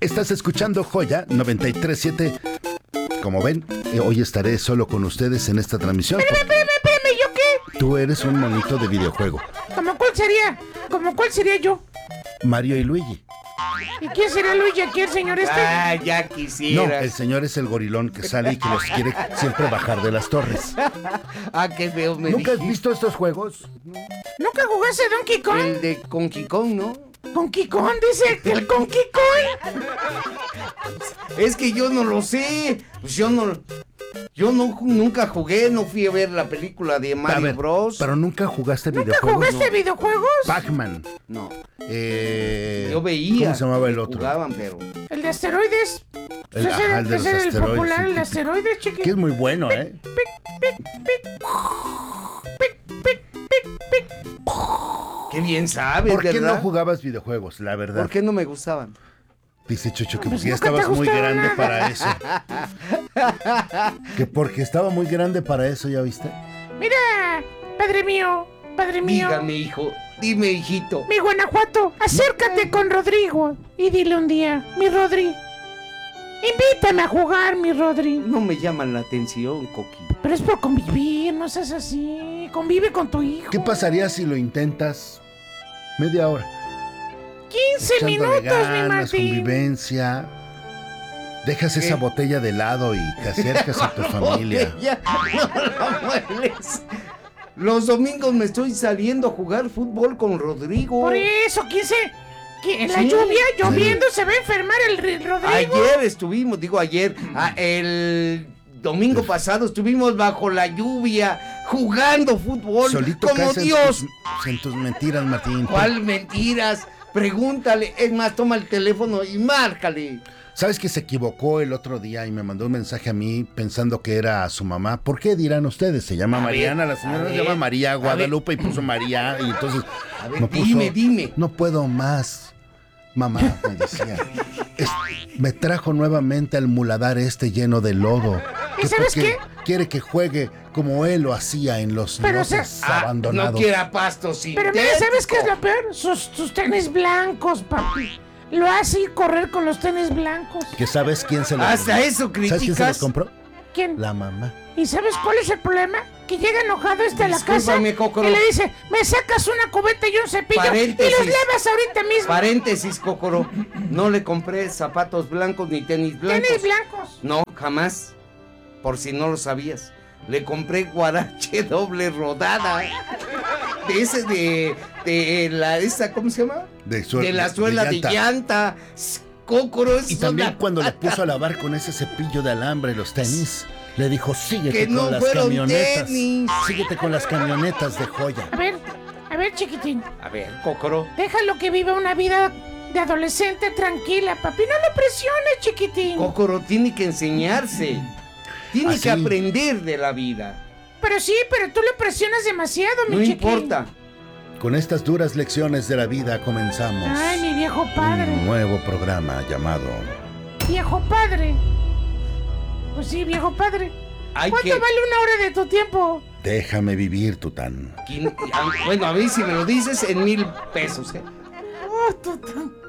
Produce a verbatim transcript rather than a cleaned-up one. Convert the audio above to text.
Estás escuchando Joya noventa y tres punto siete. Como ven, eh, hoy estaré solo con ustedes en esta transmisión. Espérame, espérame, espérame, ¿yo qué? Tú eres un monito de videojuego. ¿Cómo cuál sería? ¿Cómo cuál sería yo? Mario y Luigi. ¿Y quién sería Luigi aquí, el señor este? Ah, ya No, quisieras. el señor es el gorilón que sale y que los quiere siempre bajar de las torres. Ah, qué feo me ¿Nunca has dijiste. visto estos juegos? ¿Nunca jugaste Donkey Kong? El de Donkey Kong, ¿no? Donkey Kong, dice que el Donkey Kong. Es que yo no lo sé. Pues yo no... Yo no, nunca jugué, no fui a ver la película de Mario A ver, Bros. Pero nunca jugaste ¿Nunca videojuegos. jugaste No. videojuegos? Pac-Man. No, Eh, yo veía. ¿Cómo se llamaba el que otro? Jugaban, pero... El de asteroides. El, Ese ajá, era- el de los ese era el asteroides. popular, sí, el de que- asteroides, chiqui. Que es muy bueno, ¿eh? Pic, pic, pic. Pic, pic, pic, pic. Qué bien sabes, ¿Por qué ¿verdad? no jugabas videojuegos? La verdad. ¿Por qué no me gustaban? Dice Chucho que Pues porque ya nunca te estabas muy gustaron grande nada. para eso. Que porque estaba muy grande para eso, ¿ya viste? Mira, padre mío, padre mío. Dígame, hijo. Dime, hijito. Mi Guanajuato, acércate con Rodrigo y dile un día, mi Rodri, invítame a jugar, mi Rodri. No me llaman la atención, Coqui. Pero es por convivir, no seas así. Convive con tu hijo. ¿Qué pasaría si lo intentas media hora? quince Echándole minutos, mi ganas, Martín. convivencia. Dejas ¿Qué? esa botella de helado y te acercas a tu familia. Ya, no la mueles. Los domingos me estoy saliendo a jugar fútbol con Rodrigo. Por eso, quince. Que en la Sí. lluvia, lloviendo, se va a enfermar el Ri- Rodrigo. Ayer estuvimos, digo ayer, a- el domingo pasado estuvimos bajo la lluvia jugando fútbol Solito como caes en Dios. tus, en tus mentiras, Martín. ¿Cuál mentiras? Pregúntale, es más, toma el teléfono y márcale. ¿Sabes que se equivocó el otro día y me mandó un mensaje a mí pensando que era a su mamá? ¿Por qué dirán ustedes? Se llama A ver, Mariana, la a señora se ver, llama María a Guadalupe y puso María y entonces A ver, me puso, dime, dime. no puedo más, mamá, me decía. Es- me trajo nuevamente al muladar este lleno de lodo. ¿Y que sabes porque qué? Quiere que juegue como él lo hacía en los Pero, lotes Ah, abandonados. no quiera pasto sin Pero mira, ¿sabes qué es lo peor? Sus, sus tenis blancos, papi. Lo hace ir correr con los tenis blancos. ¿Que sabes quién se los Hasta eso ¿Sabes quién se los criticas. compró? ¿Quién? La mamá. ¿Y sabes cuál es el problema? Que llega enojado este a la casa Discúlpame, Cócoro. y le dice, me sacas una cubeta y un cepillo Paréntesis. y los lavas ahorita mismo. Paréntesis, Cócoro. No le compré zapatos blancos ni tenis blancos. Tenis blancos. No, jamás. Por si no lo sabías. Le compré guarache doble rodada. De ese de. De la. Esa, ¿cómo se llama? De, suel- De la suela de llanta. llanta. Cócoro es Y también una cuando le pata. puso a lavar con ese cepillo de alambre los tenis, le dijo, síguete Que con no las fueron camionetas. tenis. Síguete con las camionetas de Joya. A ver, a ver, chiquitín. A ver, Cócoro. Déjalo que viva una vida de adolescente tranquila, papi. No lo presiones, chiquitín. Cócoro tiene que enseñarse. Tiene Así. que aprender de la vida. Pero sí, pero tú lo presionas demasiado, mi No chiquitín. importa. Con estas duras lecciones de la vida comenzamos Ay, mi viejo padre. un nuevo programa llamado Viejo padre. Pues sí, viejo padre. Hay ¿Cuánto que... vale una hora de tu tiempo? Déjame vivir, Tután. Quin- a- Bueno, a ver si me lo dices en mil pesos, ¿eh? Oh, tú, tú.